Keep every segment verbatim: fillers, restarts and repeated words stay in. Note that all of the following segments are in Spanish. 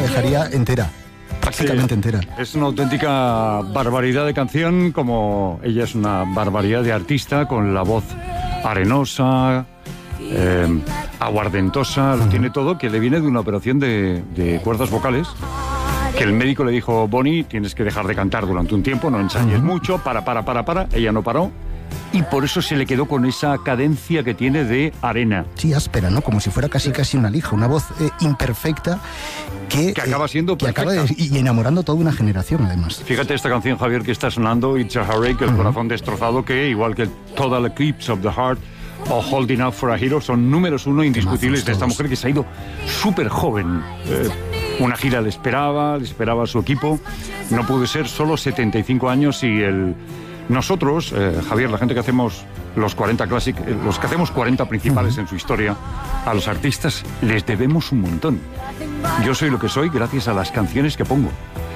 dejaría entera. Prácticamente sí, entera. Es una auténtica barbaridad de canción, como ella es una barbaridad de artista, con la voz arenosa, eh, aguardentosa, lo uh-huh. tiene todo, que le viene de una operación de, de cuerdas vocales, que el médico le dijo: Bonnie, tienes que dejar de cantar durante un tiempo, no ensayes uh-huh. mucho, para, para, para, para. Ella no paró. Y por eso se le quedó con esa cadencia que tiene de arena. Sí, áspera, ¿no? Como si fuera casi casi una lija, una voz eh, imperfecta que, que acaba siendo eh, que perfecta. acaba de, y enamorando a toda una generación, además. Fíjate esta canción, Javier, que está sonando, It's a Heartache, el uh-huh. corazón destrozado, que igual que Total Eclipse of the Heart o Holding Out for a Hero, son números uno indiscutibles de esta mujer que se ha ido súper joven. Eh, una gira le esperaba, le esperaba a su equipo. No pudo ser, solo setenta y cinco años, y el... Nosotros, eh, Javier, la gente que hacemos los cuarenta Classic, eh, los que hacemos cuarenta principales uh-huh. en su historia, a los artistas les debemos un montón. Yo soy lo que soy gracias a las canciones que pongo.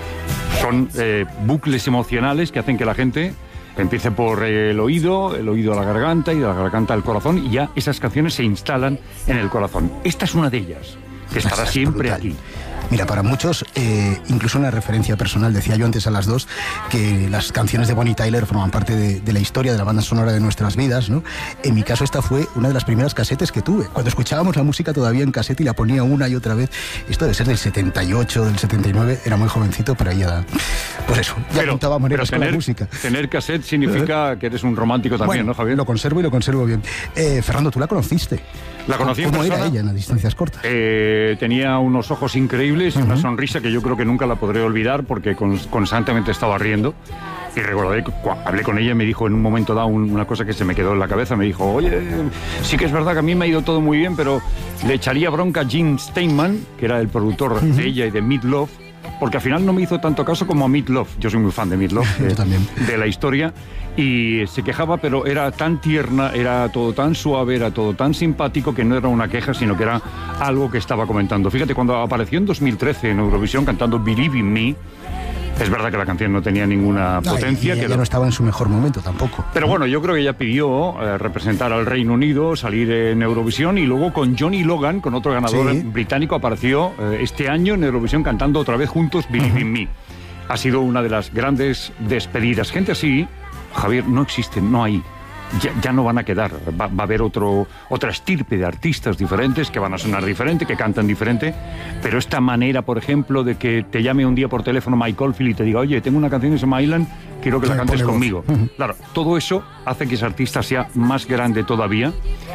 Son eh, bucles emocionales que hacen que la gente empiece por eh, el oído, el oído a la garganta y de la garganta al corazón, y ya esas canciones se instalan en el corazón. Esta es una de ellas, que estará siempre aquí. Mira, para muchos, eh, incluso una referencia personal, decía yo antes a las dos, que las canciones de Bonnie Tyler forman parte de, de la historia de la banda sonora de nuestras vidas, ¿no? En mi caso, esta fue una de las primeras casetes que tuve. Cuando escuchábamos la música todavía en casete y la ponía una y otra vez, esto debe ser del setenta y ocho, del setenta y nueve, era muy jovencito, pero ahí ya, pues eso, ya pero, pintaba maneras pero tener, con la música. Tener cassette significa que eres un romántico también, bueno, ¿no, Javier? Lo conservo y lo conservo bien. Eh, Fernando, ¿tú la conociste? La conocí en ¿Cómo persona? era ella en las distancias cortas? Eh, tenía unos ojos increíbles y uh-huh. una sonrisa que yo creo que nunca la podré olvidar, porque con, constantemente estaba riendo. Y recordé que hablé con ella y me dijo en un momento dado un, una cosa que se me quedó en la cabeza. Me dijo: oye, sí que es verdad que a mí me ha ido todo muy bien, pero le echaría bronca a Gene Steinman, que era el productor uh-huh. de ella y de Meat Loaf, porque al final no me hizo tanto caso como a Meat Loaf. Yo soy muy fan de Meat Loaf, de, yo también. de la historia. Y se quejaba, pero era tan tierna, era todo tan suave, era todo tan simpático, que no era una queja, sino que era algo que estaba comentando. Fíjate, cuando apareció en dos mil trece en Eurovisión cantando Believe in Me, es verdad que la canción no tenía ninguna no, potencia. Y ella que no estaba en su mejor momento tampoco. Pero bueno, yo creo que ella pidió eh, representar al Reino Unido, salir en Eurovisión, y luego con Johnny Logan, con otro ganador sí. británico, apareció eh, este año en Eurovisión cantando otra vez juntos Believe uh-huh. in Me. Ha sido una de las grandes despedidas. Gente así, Javier, no existe, no hay. Ya, ya no van a quedar. Va, va a haber otro, otra estirpe de artistas diferentes que van a sonar diferente, que cantan diferente. Pero esta manera, por ejemplo, de que te llame un día por teléfono Mike Oldfield y te diga: oye, tengo una canción que se llama Island, quiero que la cantes conmigo. Uh-huh. Claro, todo eso hace que ese artista sea más grande todavía.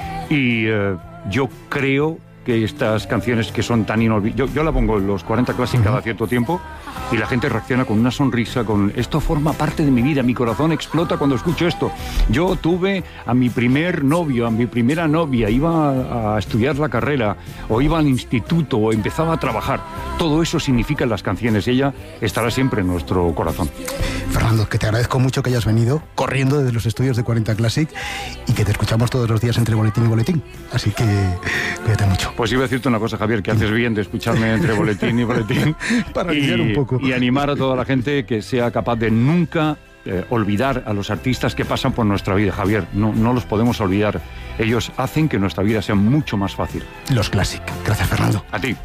Y eh, yo creo que estas canciones que son tan inolvidables, yo, yo la pongo en los cuarenta Classic uh-huh. cada cierto tiempo, y la gente reacciona con una sonrisa, con esto forma parte de mi vida, mi corazón explota cuando escucho esto. Yo tuve a mi primer novio, a mi primera novia, iba a estudiar la carrera, o iba al instituto, o empezaba a trabajar. Todo eso significan las canciones, y ella estará siempre en nuestro corazón. Fernando, que te agradezco mucho que hayas venido corriendo desde los estudios de cuarenta Classic y que te escuchamos todos los días entre boletín y boletín. Así que cuídate mucho. Pues iba a decirte una cosa, Javier, que haces bien de escucharme entre boletín y boletín. Para guiar un poco. Y animar a toda la gente que sea capaz de nunca eh, olvidar a los artistas que pasan por nuestra vida, Javier. No, no los podemos olvidar. Ellos hacen que nuestra vida sea mucho más fácil. Los Classic. Gracias, Fernando. A ti.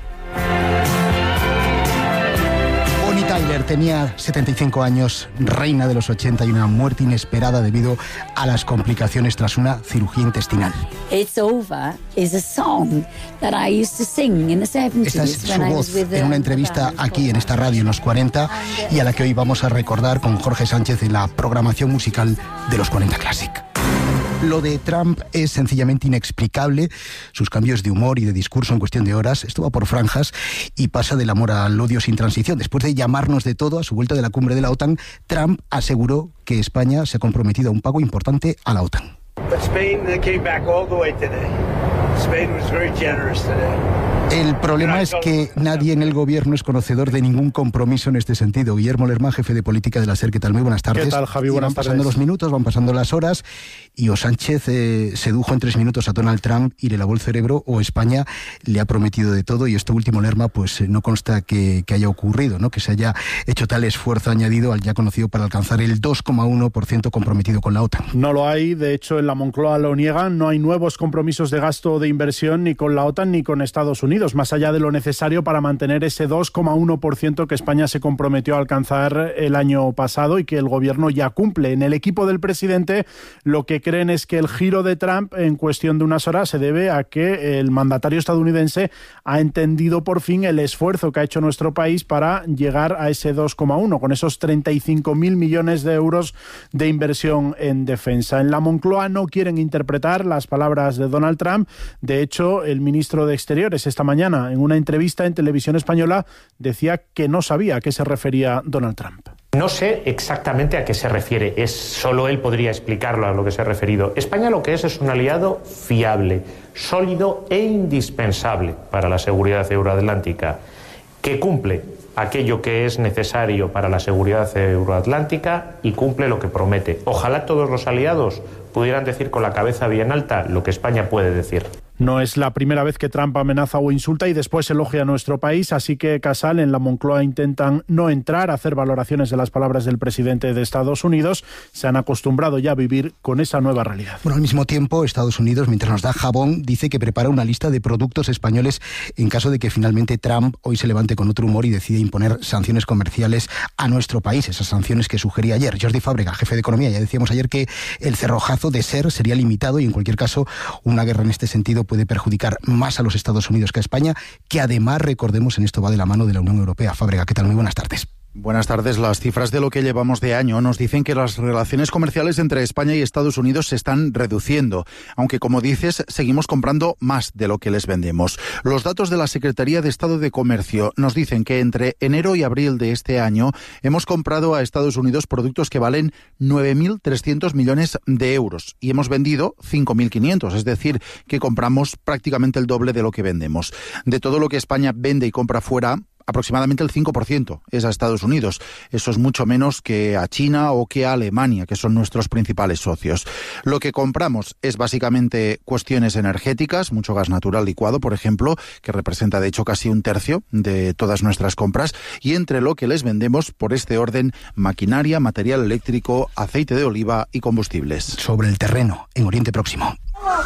Bonnie Tyler tenía setenta y cinco años, reina de los ochenta, y una muerte inesperada debido a las complicaciones tras una cirugía intestinal. It's Over is a song that I used to sing in the seventies. Esta es su voz en una entrevista aquí en esta radio en los cuarenta, y a la que hoy vamos a recordar con Jorge Sánchez en la programación musical de los cuarenta Classic. Lo de Trump es sencillamente inexplicable. Sus cambios de humor y de discurso en cuestión de horas, esto va por franjas y pasa del amor al odio sin transición. Después de llamarnos de todo a su vuelta de la cumbre de la OTAN, Trump aseguró que España se ha comprometido a un pago importante a la OTAN. El problema es que nadie en el gobierno es conocedor de ningún compromiso en este sentido. Guillermo Lerma, jefe de política de la SER, ¿qué tal? Muy buenas tardes. ¿Qué tal, Javi? Buenas van tardes. Pasando los minutos, van pasando las horas, y o Sánchez eh, sedujo en tres minutos a Donald Trump y le lavó el cerebro, o España le ha prometido de todo, y esto último, Lerma, pues eh, no consta que, que haya ocurrido, ¿no? Que se haya hecho tal esfuerzo añadido al ya conocido para alcanzar el dos coma uno por ciento comprometido con la OTAN. No lo hay, de hecho en la Moncloa lo niegan, no hay nuevos compromisos de gasto de de inversión ni con la OTAN ni con Estados Unidos, más allá de lo necesario para mantener ese dos coma uno por ciento que España se comprometió a alcanzar el año pasado y que el gobierno ya cumple. En el equipo del presidente lo que creen es que el giro de Trump en cuestión de unas horas se debe a que el mandatario estadounidense ha entendido por fin el esfuerzo que ha hecho nuestro país para llegar a ese dos coma uno, con esos treinta y cinco mil millones de euros de inversión en defensa. En la Moncloa no quieren interpretar las palabras de Donald Trump. De hecho, el ministro de Exteriores esta mañana, en una entrevista en televisión española, decía que no sabía a qué se refería Donald Trump. No sé exactamente a qué se refiere, es solo él podría explicarlo a lo que se ha referido. España lo que es es un aliado fiable, sólido e indispensable para la seguridad euroatlántica, que cumple aquello que es necesario para la seguridad euroatlántica y cumple lo que promete. Ojalá todos los aliados pudieran decir con la cabeza bien alta lo que España puede decir. No es la primera vez que Trump amenaza o insulta y después elogia a nuestro país, así que Casal en la Moncloa intentan no entrar a hacer valoraciones de las palabras del presidente de Estados Unidos. Se han acostumbrado ya a vivir con esa nueva realidad. Bueno, al mismo tiempo, Estados Unidos, mientras nos da jabón, dice que prepara una lista de productos españoles en caso de que finalmente Trump hoy se levante con otro humor y decida imponer sanciones comerciales a nuestro país, esas sanciones que sugería ayer. Jordi Fábrega, jefe de Economía, ya decíamos ayer que el cerrojazo de SER sería limitado y en cualquier caso una guerra en este sentido puede perjudicar más a los Estados Unidos que a España, que además, recordemos, en esto va de la mano de la Unión Europea. Fábrega, ¿qué tal? Muy buenas tardes. Buenas tardes. Las cifras de lo que llevamos de año nos dicen que las relaciones comerciales entre España y Estados Unidos se están reduciendo, aunque, como dices, seguimos comprando más de lo que les vendemos. Los datos de la Secretaría de Estado de Comercio nos dicen que entre enero y abril de este año hemos comprado a Estados Unidos productos que valen nueve mil trescientos millones de euros y hemos vendido cinco mil quinientos, es decir, que compramos prácticamente el doble de lo que vendemos. De todo lo que España vende y compra fuera, aproximadamente el cinco por ciento es a Estados Unidos. Eso es mucho menos que a China o que a Alemania, que son nuestros principales socios. Lo que compramos es básicamente cuestiones energéticas, mucho gas natural licuado, por ejemplo, que representa de hecho casi un tercio de todas nuestras compras, y entre lo que les vendemos, por este orden, maquinaria, material eléctrico, aceite de oliva y combustibles. Sobre el terreno, en Oriente Próximo.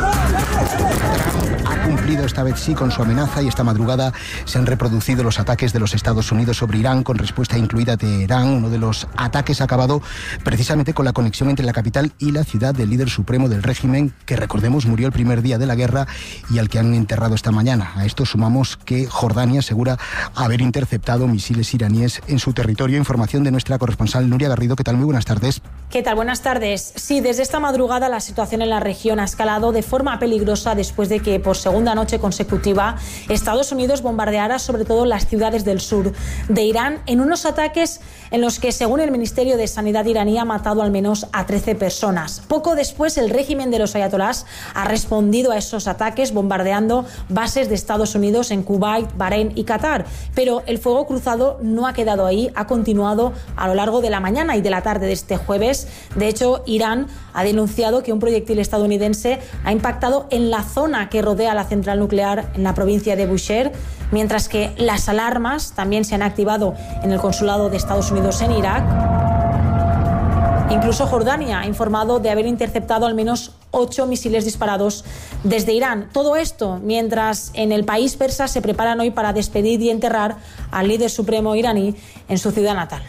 Ha cumplido esta vez sí con su amenaza y esta madrugada se han reproducido los ataques de los Estados Unidos sobre Irán con respuesta incluida Teherán. Uno de los ataques ha acabado precisamente con la conexión entre la capital y la ciudad del líder supremo del régimen, que recordemos murió el primer día de la guerra y al que han enterrado esta mañana. A esto sumamos que Jordania asegura haber interceptado misiles iraníes en su territorio. Información de nuestra corresponsal Nuria Garrido. ¿Qué tal? Muy buenas tardes. ¿Qué tal? Buenas tardes. Sí, desde esta madrugada la situación en la región ha escalado de forma peligrosa después de que por segunda noche consecutiva Estados Unidos bombardeara sobre todo las ciudades del sur de Irán en unos ataques en los que, según el Ministerio de Sanidad iraní, ha matado al menos a trece personas. Poco después, el régimen de los ayatolás ha respondido a esos ataques bombardeando bases de Estados Unidos en Kuwait, Bahrein y Qatar. Pero el fuego cruzado no ha quedado ahí, ha continuado a lo largo de la mañana y de la tarde de este jueves. De hecho, Irán ha denunciado que un proyectil estadounidense ha impactado en la zona que rodea la central nuclear en la provincia de Bushehr, mientras que las alarmas también se han activado en el consulado de Estados Unidos en Irak. Incluso Jordania ha informado de haber interceptado al menos ocho misiles disparados desde Irán. Todo esto mientras en el país persa se preparan hoy para despedir y enterrar al líder supremo iraní en su ciudad natal.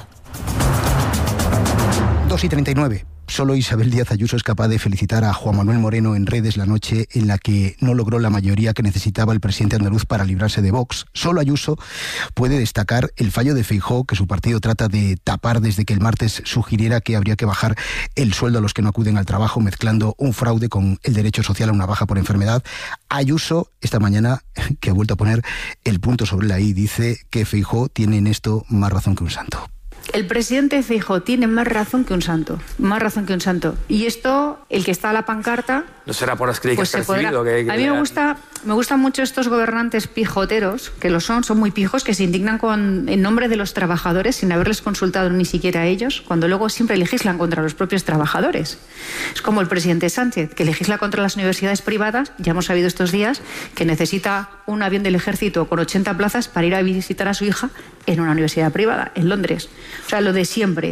dos y treinta y nueve. Solo Isabel Díaz Ayuso es capaz de felicitar a Juan Manuel Moreno en redes la noche en la que no logró la mayoría que necesitaba el presidente andaluz para librarse de Vox. Solo Ayuso puede destacar el fallo de Feijóo, que su partido trata de tapar desde que el martes sugiriera que habría que bajar el sueldo a los que no acuden al trabajo, mezclando un fraude con el derecho social a una baja por enfermedad. Ayuso, esta mañana, que ha vuelto a poner el punto sobre la i, dice que Feijóo tiene en esto más razón que un santo. El presidente Feijóo tiene más razón que un santo, más razón que un santo. Y esto, el que está a la pancarta... No será por las críticas pues que ha recibido. Que, que a mí me gusta, me gustan mucho estos gobernantes pijoteros, que lo son, son muy pijos, que se indignan con, en nombre de los trabajadores sin haberles consultado ni siquiera a ellos, cuando luego siempre legislan contra los propios trabajadores. Es como el presidente Sánchez, que legisla contra las universidades privadas. Ya hemos sabido estos días que necesita un avión del ejército con ochenta plazas para ir a visitar a su hija en una universidad privada, en Londres. O sea, lo de siempre.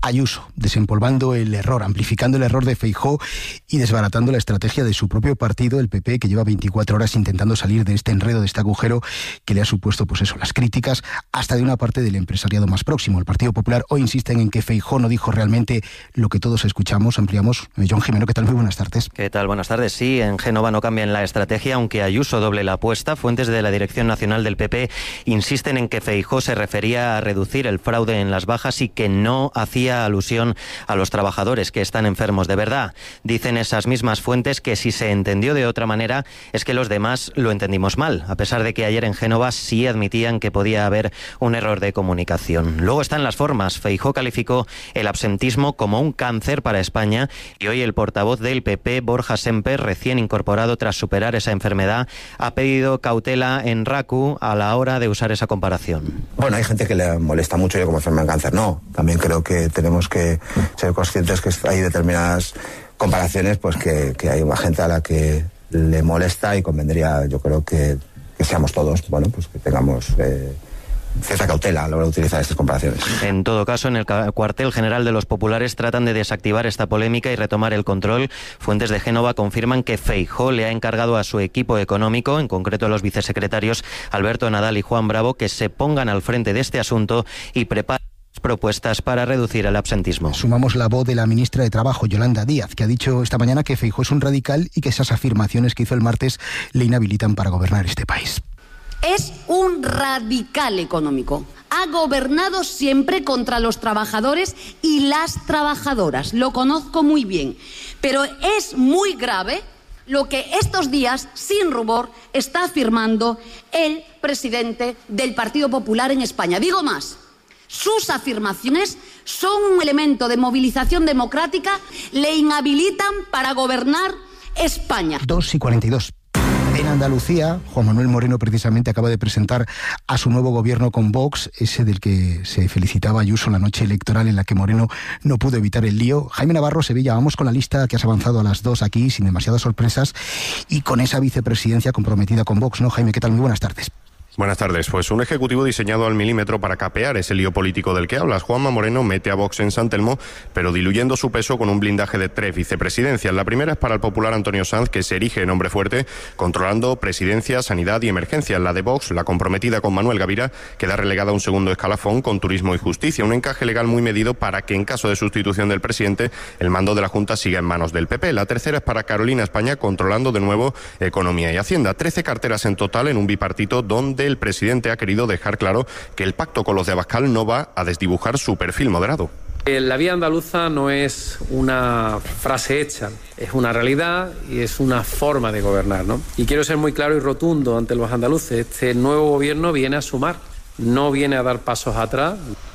Ayuso, desempolvando el error, amplificando el error de Feijóo y desbaratando la estrategia de su propio partido, el P P, que lleva veinticuatro horas intentando salir de este enredo, de este agujero que le ha supuesto, pues eso, las críticas hasta de una parte del empresariado más próximo. El Partido Popular hoy insisten en que Feijóo no dijo realmente lo que todos escuchamos. Ampliamos. John Jimeno, ¿qué tal? Muy buenas tardes. ¿Qué tal? Buenas tardes. Sí, en Génova no cambian la estrategia, aunque Ayuso doble la apuesta. Fuentes de la Dirección Nacional del P P insisten en que Feijóo se refería a reducir el fraude en las bajas y que no hacía alusión a los trabajadores que están enfermos de verdad. Dicen esas mismas fuentes que si se entendió de otra manera es que los demás lo entendimos mal, a pesar de que ayer en Génova sí admitían que podía haber un error de comunicación. Luego están las formas. Feijóo calificó el absentismo como un cáncer para España y hoy el portavoz del P P, Borja Sémper, recién incorporado tras superar esa enfermedad, ha pedido cautela en RACU a la hora de usar esa comparación. Bueno, hay gente que le molesta mucho, yo como enferma en cáncer no. También creo que tenemos que ser conscientes que hay determinadas comparaciones pues que, que hay una gente a la que le molesta y convendría, yo creo que, que seamos todos, bueno, pues que tengamos eh, cierta cautela a la hora de utilizar estas comparaciones. En todo caso, en el cuartel general de los populares tratan de desactivar esta polémica y retomar el control. Fuentes de Génova confirman que Feijóo le ha encargado a su equipo económico, en concreto a los vicesecretarios Alberto Nadal y Juan Bravo, que se pongan al frente de este asunto y preparen propuestas para reducir el absentismo. Sumamos la voz de la ministra de Trabajo, Yolanda Díaz, que ha dicho esta mañana que Feijóo es un radical y que esas afirmaciones que hizo el martes le inhabilitan para gobernar este país. Es un radical económico. Ha gobernado siempre contra los trabajadores y las trabajadoras. Lo conozco muy bien. Pero es muy grave lo que estos días, sin rubor, está afirmando el presidente del Partido Popular en España. Digo más. Sus afirmaciones son un elemento de movilización democrática, le inhabilitan para gobernar España. dos y cuarenta y dos. En Andalucía, Juan Manuel Moreno precisamente acaba de presentar a su nuevo gobierno con Vox, ese del que se felicitaba Ayuso en la noche electoral en la que Moreno no pudo evitar el lío. Jaime Navarro, Sevilla, vamos con la lista que has avanzado a las dos aquí, sin demasiadas sorpresas, y con esa vicepresidencia comprometida con Vox, ¿no? Jaime, ¿qué tal? Muy buenas tardes. Buenas tardes. Pues un ejecutivo diseñado al milímetro para capear ese lío político del que hablas. Juanma Moreno mete a Vox en San Telmo, pero diluyendo su peso con un blindaje de tres vicepresidencias. La primera es para el popular Antonio Sanz, que se erige en hombre fuerte, controlando presidencia, sanidad y emergencia. La de Vox, la comprometida con Manuel Gavira, queda relegada a un segundo escalafón con turismo y justicia. Un encaje legal muy medido para que, en caso de sustitución del presidente, el mando de la Junta siga en manos del P P. La tercera es para Carolina España, controlando de nuevo economía y hacienda. Trece carteras en total en un bipartito donde el presidente ha querido dejar claro que el pacto con los de Abascal no va a desdibujar su perfil moderado. La vía andaluza no es una frase hecha, es una realidad y es una forma de gobernar, ¿no? Y quiero ser muy claro y rotundo ante los andaluces. Este nuevo gobierno viene a sumar, no viene a dar pasos atrás.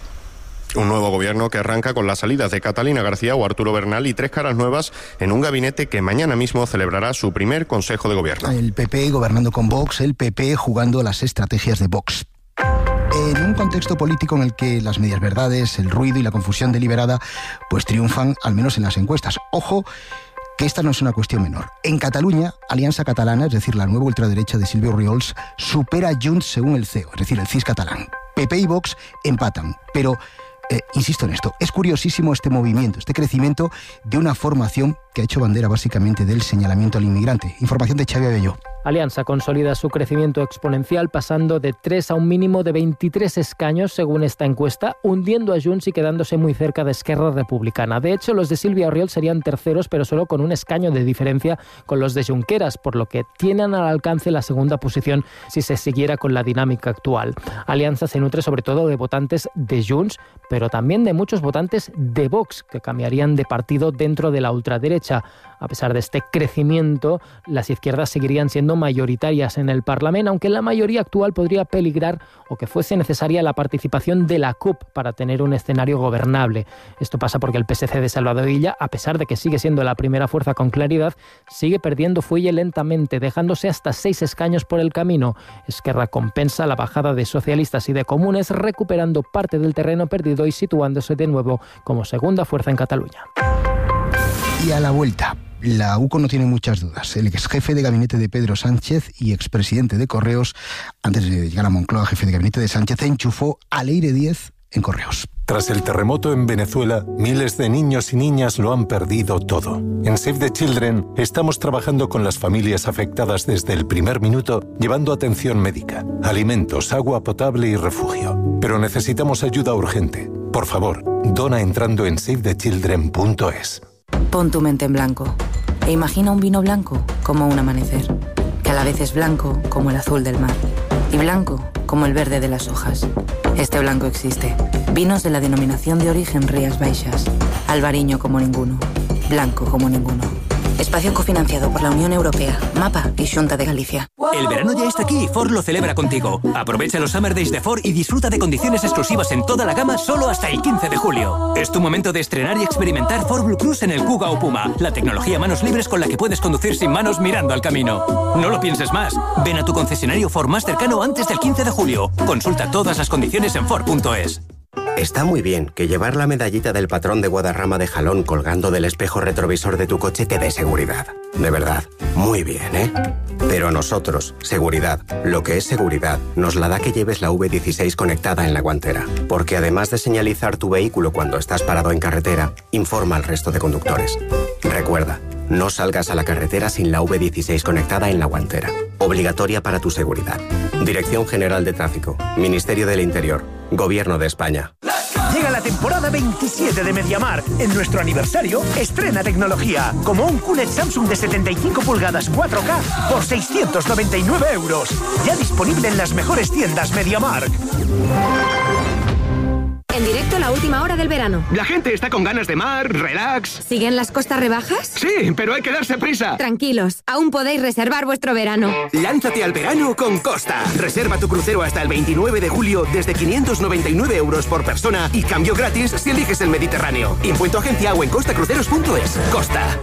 Un nuevo gobierno que arranca con las salidas de Catalina García o Arturo Bernal y tres caras nuevas en un gabinete que mañana mismo celebrará su primer Consejo de Gobierno. El P P gobernando con Vox, el P P jugando las estrategias de Vox. En un contexto político en el que las medias verdades, el ruido y la confusión deliberada pues triunfan, al menos en las encuestas. Ojo, que esta no es una cuestión menor. En Cataluña, Alianza Catalana, es decir, la nueva ultraderecha de Silvio Oriols, supera a Junts según el C E O, es decir, el C I S catalán. P P y Vox empatan, pero... Eh, insisto en esto, es curiosísimo este movimiento, este crecimiento de una formación que ha hecho bandera básicamente del señalamiento al inmigrante. Información de Xavi Abelló. Alianza consolida su crecimiento exponencial pasando de tres a un mínimo de veintitrés escaños según esta encuesta, hundiendo a Junts y quedándose muy cerca de Esquerra Republicana. De hecho, los de Silvia Oriols serían terceros, pero solo con un escaño de diferencia con los de Junqueras, por lo que tienen al alcance la segunda posición si se siguiera con la dinámica actual. Alianza se nutre sobre todo de votantes de Junts, pero también de muchos votantes de Vox, que cambiarían de partido dentro de la ultraderecha. A pesar de este crecimiento, las izquierdas seguirían siendo mayoritarias en el Parlamento, aunque la mayoría actual podría peligrar o que fuese necesaria la participación de la C U P para tener un escenario gobernable. Esto pasa porque el P S C de Salvador Illa, a pesar de que sigue siendo la primera fuerza con claridad, sigue perdiendo fuelle lentamente, dejándose hasta seis escaños por el camino. Esquerra compensa la bajada de socialistas y de comunes, recuperando parte del terreno perdido y situándose de nuevo como segunda fuerza en Cataluña. Y a la vuelta, la U C O no tiene muchas dudas. El ex jefe de gabinete de Pedro Sánchez y expresidente de Correos, antes de llegar a Moncloa, jefe de gabinete de Sánchez, enchufó a Leire Díez en Correos. Tras el terremoto en Venezuela, miles de niños y niñas lo han perdido todo. En Save the Children estamos trabajando con las familias afectadas desde el primer minuto, llevando atención médica, alimentos, agua potable y refugio. Pero necesitamos ayuda urgente. Por favor, dona entrando en save the children punto es. Pon tu mente en blanco e imagina un vino blanco como un amanecer, que a la vez es blanco como el azul del mar y blanco como el verde de las hojas. Este blanco existe. Vinos de la denominación de origen Rías Baixas. Albariño como ninguno. Blanco como ninguno. Espacio cofinanciado por la Unión Europea, MAPA y Xunta de Galicia. El verano ya está aquí y Ford lo celebra contigo. Aprovecha los Summer Days de Ford y disfruta de condiciones exclusivas en toda la gama solo hasta el quince de julio. Es tu momento de estrenar y experimentar Ford Blue Cruise en el Kuga o Puma, la tecnología manos libres con la que puedes conducir sin manos mirando al camino. No lo pienses más. Ven a tu concesionario Ford más cercano antes del quince de julio. Consulta todas las condiciones en Ford punto es. Está muy bien que llevar la medallita del patrón de Guadarrama de Jalón colgando del espejo retrovisor de tu coche te dé seguridad. De verdad, muy bien, ¿eh? Pero a nosotros, seguridad, lo que es seguridad, nos la da que lleves la V dieciséis conectada en la guantera. Porque además de señalizar tu vehículo cuando estás parado en carretera, informa al resto de conductores. Recuerda, no salgas a la carretera sin la V dieciséis conectada en la guantera. Obligatoria para tu seguridad. Dirección General de Tráfico, Ministerio del Interior, Gobierno de España. Llega la temporada veintisiete de MediaMarkt. En nuestro aniversario, estrena tecnología, como un Q L E D Samsung de setenta y cinco pulgadas cuatro K por seiscientos noventa y nueve euros. Ya disponible en las mejores tiendas MediaMarkt. En directo, la última hora del verano. La gente está con ganas de mar, relax. ¿Siguen las costas rebajas? Sí, pero hay que darse prisa. Tranquilos, aún podéis reservar vuestro verano. Lánzate al verano con Costa. Reserva tu crucero hasta el veintinueve de julio desde quinientos noventa y nueve euros por persona y cambio gratis si eliges el Mediterráneo. Impuesto agencia o en costa cruceros punto es. Costa.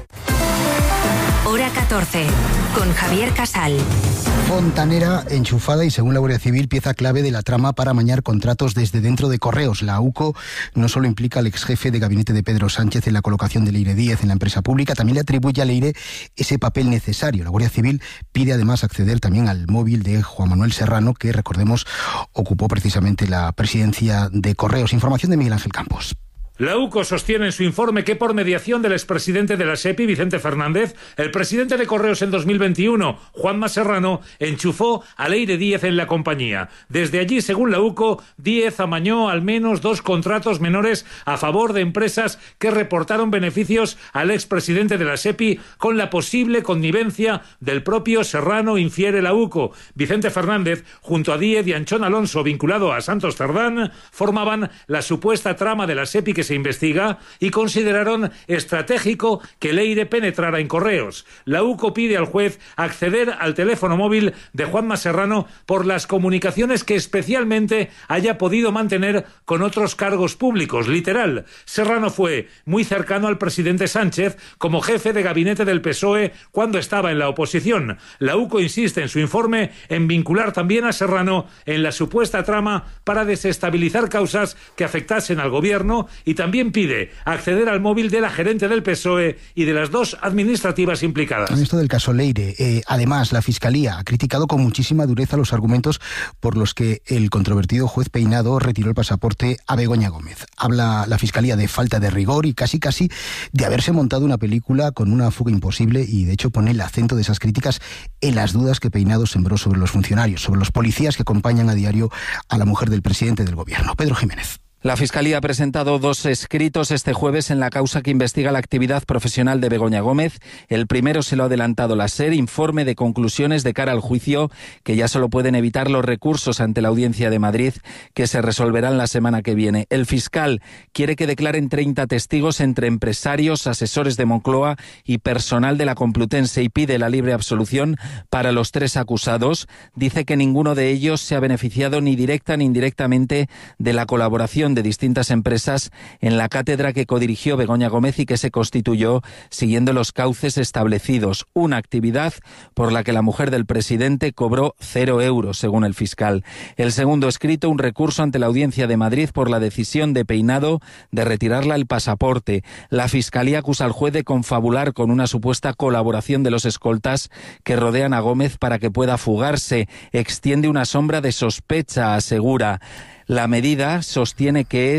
Hora catorce, con Javier Casal. Fontanera enchufada y, según la Guardia Civil, pieza clave de la trama para amañar contratos desde dentro de Correos. La UCO no solo implica al exjefe de gabinete de Pedro Sánchez en la colocación de Leire Díez en la empresa pública, también le atribuye a Leire ese papel necesario. La Guardia Civil pide además acceder también al móvil de Juan Manuel Serrano, que, recordemos, ocupó precisamente la presidencia de Correos. Información de Miguel Ángel Campos. La UCO sostiene en su informe que, por mediación del expresidente de la SEPI, Vicente Fernández, el presidente de Correos en dos mil veintiuno, Juanma Serrano, enchufó a Leire Díez en la compañía. Desde allí, según la UCO, Díez amañó al menos dos contratos menores a favor de empresas que reportaron beneficios al expresidente de la SEPI con la posible connivencia del propio Serrano, infiere la UCO. Vicente Fernández, junto a Díez y Anchón Alonso, vinculado a Santos Cerdán, formaban la supuesta trama de la SEPI que se investiga y consideraron estratégico que Leire penetrara en Correos. La UCO pide al juez acceder al teléfono móvil de Juanma Serrano por las comunicaciones que especialmente haya podido mantener con otros cargos públicos. Literal, Serrano fue muy cercano al presidente Sánchez como jefe de gabinete del P S O E cuando estaba en la oposición. La UCO insiste en su informe en vincular también a Serrano en la supuesta trama para desestabilizar causas que afectasen al gobierno y también pide acceder al móvil de la gerente del P S O E y de las dos administrativas implicadas. En esto del caso Leire, eh, además, la Fiscalía ha criticado con muchísima dureza los argumentos por los que el controvertido juez Peinado retiró el pasaporte a Begoña Gómez. Habla la Fiscalía de falta de rigor y casi casi de haberse montado una película con una fuga imposible, y de hecho pone el acento de esas críticas en las dudas que Peinado sembró sobre los funcionarios, sobre los policías que acompañan a diario a la mujer del presidente del gobierno. Pedro Jiménez. La Fiscalía ha presentado dos escritos este jueves en la causa que investiga la actividad profesional de Begoña Gómez. El primero se lo ha adelantado la SER, informe de conclusiones de cara al juicio, que ya solo pueden evitar los recursos ante la Audiencia de Madrid, que se resolverán la semana que viene. El fiscal quiere que declaren treinta testigos entre empresarios, asesores de Moncloa y personal de la Complutense, y pide la libre absolución para los tres acusados. Dice que ninguno de ellos se ha beneficiado ni directa ni indirectamente de la colaboración de distintas empresas en la cátedra que codirigió Begoña Gómez y que se constituyó siguiendo los cauces establecidos. Una actividad por la que la mujer del presidente cobró cero euros, según el fiscal. El segundo escrito, un recurso ante la Audiencia de Madrid por la decisión de Peinado de retirarla el pasaporte. La Fiscalía acusa al juez de confabular con una supuesta colaboración de los escoltas que rodean a Gómez para que pueda fugarse. Extiende una sombra de sospecha, asegura. La medida sostiene que es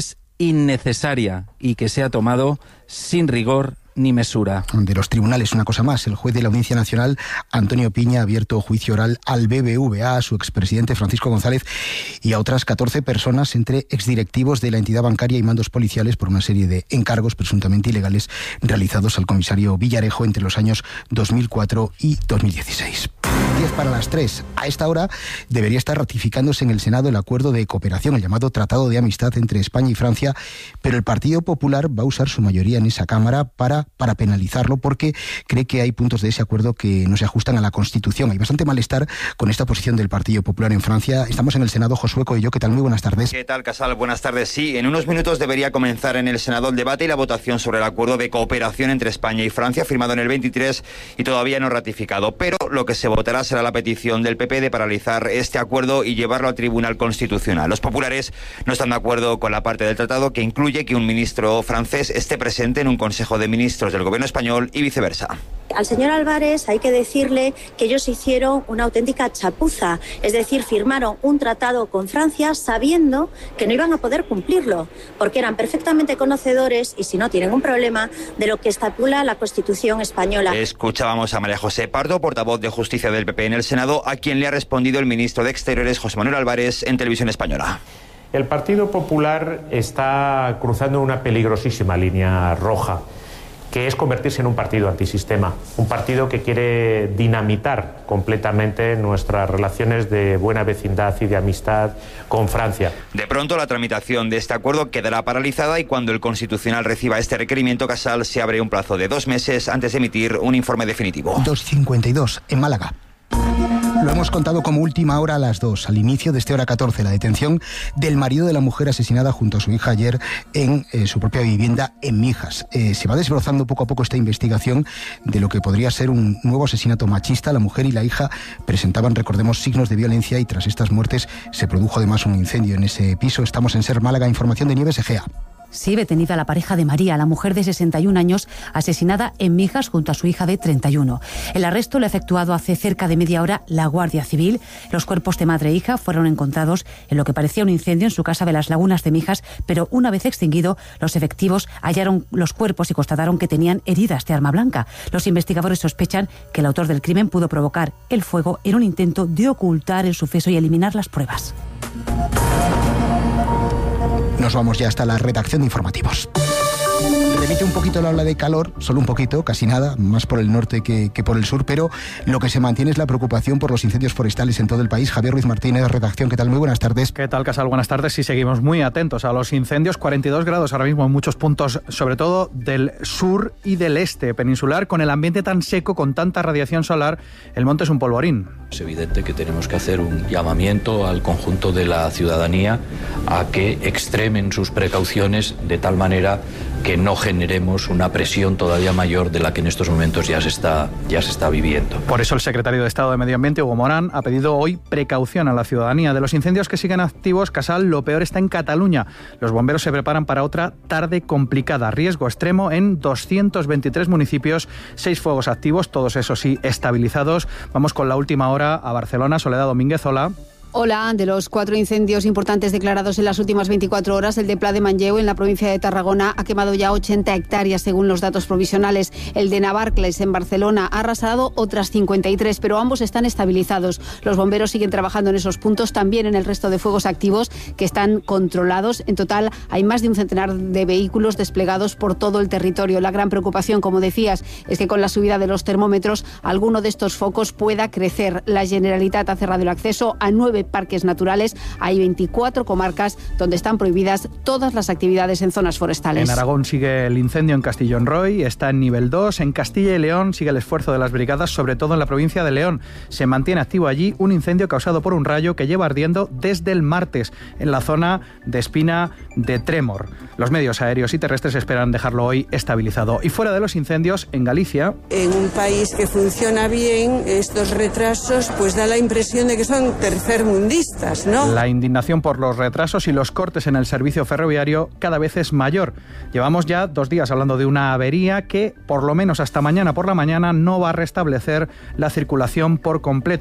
innecesaria y que se ha tomado sin rigor ni mesura. De los tribunales, una cosa más. El juez de la Audiencia Nacional, Antonio Piña, ha abierto juicio oral al B B V A, a su expresidente Francisco González y a otras catorce personas, entre exdirectivos de la entidad bancaria y mandos policiales, por una serie de encargos presuntamente ilegales realizados al comisario Villarejo entre los años dos mil cuatro y dos mil dieciséis. diez para las tres. A esta hora debería estar ratificándose en el Senado el acuerdo de cooperación, el llamado Tratado de Amistad entre España y Francia, pero el Partido Popular va a usar su mayoría en esa Cámara para, para penalizarlo, porque cree que hay puntos de ese acuerdo que no se ajustan a la Constitución. Hay bastante malestar con esta posición del Partido Popular en Francia. Estamos en el Senado, Josué Coello. ¿Qué tal? Muy buenas tardes. ¿Qué tal, Casal? Buenas tardes. Sí, en unos minutos debería comenzar en el Senado el debate y la votación sobre el acuerdo de cooperación entre España y Francia, firmado en el veintitrés y todavía no ratificado. Pero lo que se votará será la petición del P P de paralizar este acuerdo y llevarlo al Tribunal Constitucional. Los populares no están de acuerdo con la parte del tratado que incluye que un ministro francés esté presente en un Consejo de Ministros del Gobierno español y viceversa. Al señor Álvarez hay que decirle que ellos hicieron una auténtica chapuza, es decir, firmaron un tratado con Francia sabiendo que no iban a poder cumplirlo, porque eran perfectamente conocedores, y si no tienen un problema, de lo que estipula la Constitución española. Escuchábamos a María José Pardo, portavoz de Justicia del P P en el Senado, a quien le ha respondido el ministro de Exteriores, José Manuel Álvarez, en Televisión Española. El Partido Popular está cruzando una peligrosísima línea roja, que es convertirse en un partido antisistema, un partido que quiere dinamitar completamente nuestras relaciones de buena vecindad y de amistad con Francia. De pronto la tramitación de este acuerdo quedará paralizada y cuando el Constitucional reciba este requerimiento, Casal, se abre un plazo de dos meses antes de emitir un informe definitivo. dos cincuenta y dos en Málaga. Lo hemos contado como última hora a las dos, al inicio de este hora catorce, la detención del marido de la mujer asesinada junto a su hija ayer en eh, su propia vivienda en Mijas. Eh, se va desbrozando poco a poco esta investigación de lo que podría ser un nuevo asesinato machista. La mujer y la hija presentaban, recordemos, signos de violencia y tras estas muertes se produjo además un incendio en ese piso. Estamos en Ser Málaga, información de Nieves Egea. Sí, detenida la pareja de María, la mujer de sesenta y un años, asesinada en Mijas junto a su hija de treinta y uno. El arresto lo ha efectuado hace cerca de media hora la Guardia Civil. Los cuerpos de madre e hija fueron encontrados en lo que parecía un incendio en su casa de las Lagunas de Mijas, pero una vez extinguido, los efectivos hallaron los cuerpos y constataron que tenían heridas de arma blanca. Los investigadores sospechan que el autor del crimen pudo provocar el fuego en un intento de ocultar el suceso y eliminar las pruebas. Nos vamos ya hasta la redacción de informativos. Remite un poquito la ola de calor, solo un poquito, casi nada, más por el norte que, que por el sur, pero lo que se mantiene es la preocupación por los incendios forestales en todo el país. Javier Ruiz Martínez, redacción, ¿qué tal? Muy buenas tardes. ¿Qué tal, Casal? Buenas tardes. Sí, seguimos muy atentos a los incendios. cuarenta y dos grados ahora mismo en muchos puntos, sobre todo del sur y del este peninsular. Con el ambiente tan seco, con tanta radiación solar, el monte es un polvorín. Es evidente que tenemos que hacer un llamamiento al conjunto de la ciudadanía a que extremen sus precauciones de tal manera que no generemos una presión todavía mayor de la que en estos momentos ya se está, ya se está viviendo. Por eso el secretario de Estado de Medio Ambiente, Hugo Morán, ha pedido hoy precaución a la ciudadanía. De los incendios que siguen activos, Casal, lo peor está en Cataluña. Los bomberos se preparan para otra tarde complicada. Riesgo extremo en doscientos veintitrés municipios, seis fuegos activos, todos esos sí estabilizados. Vamos con la última hora a Barcelona. Soledad Domínguez, hola. Hola, de los cuatro incendios importantes declarados en las últimas veinticuatro horas, el de Pla de Manlleu, en la provincia de Tarragona, ha quemado ya ochenta hectáreas según los datos provisionales. El de Navarcles, en Barcelona, ha arrasado otras cincuenta y tres, pero ambos están estabilizados. Los bomberos siguen trabajando en esos puntos, también en el resto de fuegos activos que están controlados. En total, hay más de un centenar de vehículos desplegados por todo el territorio. La gran preocupación, como decías, es que con la subida de los termómetros, alguno de estos focos pueda crecer. La Generalitat ha cerrado el acceso a nueve parques naturales. Hay veinticuatro comarcas donde están prohibidas todas las actividades en zonas forestales. En Aragón sigue el incendio en Castillón-Roy, está en nivel dos. En Castilla y León sigue el esfuerzo de las brigadas, sobre todo en la provincia de León. Se mantiene activo allí un incendio causado por un rayo que lleva ardiendo desde el martes en la zona de Espina de Trémor. Los medios aéreos y terrestres esperan dejarlo hoy estabilizado. Y fuera de los incendios, en Galicia... En un país que funciona bien, estos retrasos pues da la impresión de que son tercermundistas, ¿no? La indignación por los retrasos y los cortes en el servicio ferroviario cada vez es mayor. Llevamos ya dos días hablando de una avería que, por lo menos hasta mañana por la mañana, no va a restablecer la circulación por completo.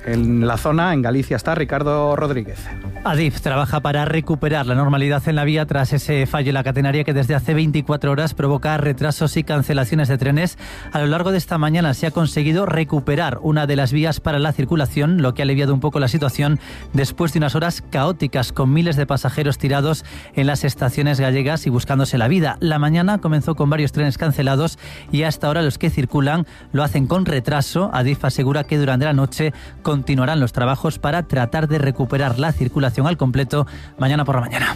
En la zona, en Galicia, está Ricardo Rodríguez. Adif trabaja para recuperar la normalidad en la vía tras ese fallo en la catenaria que desde hace veinticuatro horas provoca retrasos y cancelaciones de trenes. A lo largo de esta mañana se ha conseguido recuperar una de las vías para la circulación, lo que ha aliviado un poco la situación después de unas horas caóticas con miles de pasajeros tirados en las estaciones gallegas y buscándose la vida. La mañana comenzó con varios trenes cancelados y hasta ahora los que circulan lo hacen con retraso. Adif asegura que durante la noche continuarán los trabajos para tratar de recuperar la circulación al completo mañana por la mañana.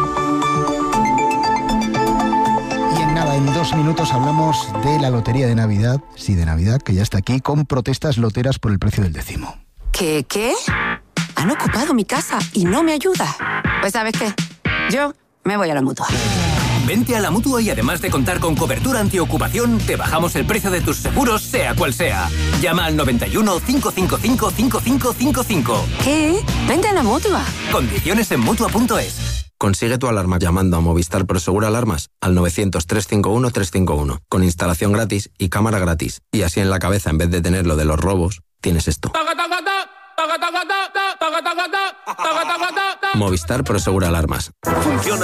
Y en nada, en dos minutos hablamos de la lotería de Navidad, sí, de Navidad, que ya está aquí, con protestas loteras por el precio del décimo. ¿Qué, qué? Han ocupado mi casa y no me ayuda. Pues ¿sabes qué? Yo me voy a la Mutua. Vente a la Mutua y además de contar con cobertura antiocupación, te bajamos el precio de tus seguros, sea cual sea. Llama al noventa y uno, cinco cinco cinco, cinco cinco cinco cinco. ¿Qué? Vente a la Mutua. Condiciones en Mutua punto es. Consigue tu alarma llamando a Movistar Prosegur Alarmas al novecientos, trescientos cincuenta y uno, trescientos cincuenta y uno, con instalación gratis y cámara gratis. Y así en la cabeza, en vez de tener lo de los robos, tienes esto. Movistar Prosegur Alarmas. Funciona